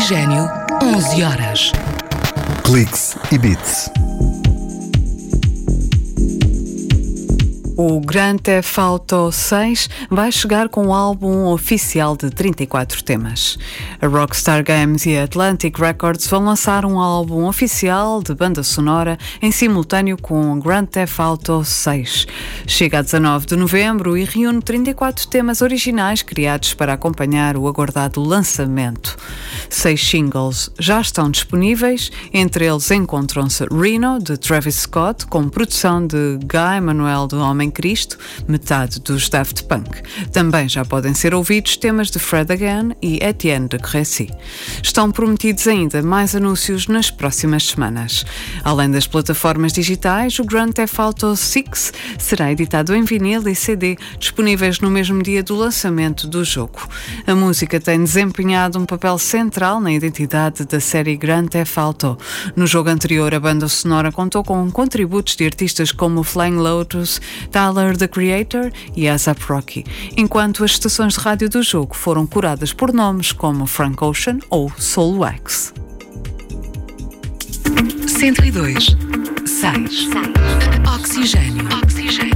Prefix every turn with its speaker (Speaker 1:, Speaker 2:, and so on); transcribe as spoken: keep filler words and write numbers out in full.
Speaker 1: Oxigênio, onze horas.
Speaker 2: Cliques e Beats.
Speaker 3: O Grand Theft Auto seis vai chegar com um álbum oficial de trinta e quatro temas. A Rockstar Games e a Atlantic Records vão lançar um álbum oficial de banda sonora em simultâneo com o Grand Theft Auto seis. Chega a dezanove de novembro e reúne trinta e quatro temas originais criados para acompanhar o aguardado lançamento. Seis singles já estão disponíveis, entre eles encontram-se Reno, de Travis Scott, com produção de Guy Manuel do Homem Cristo, metade dos Daft Punk. Também já podem ser ouvidos temas de Fred Again e Etienne de Crécy. Estão prometidos ainda mais anúncios nas próximas semanas. Além das plataformas digitais, o Grand Theft Auto seis será editado em vinil e C D, disponíveis no mesmo dia do lançamento do jogo. A música tem desempenhado um papel central na identidade da série Grand Theft Auto. No jogo anterior, a banda sonora contou com contributos de artistas como Flying Lotus, Tyler, the Creator e A$ap Rocky, enquanto as estações de rádio do jogo foram curadas por nomes como Frank Ocean ou Soulwax.
Speaker 1: cento e dois, seis. Oxigênio. Oxigênio.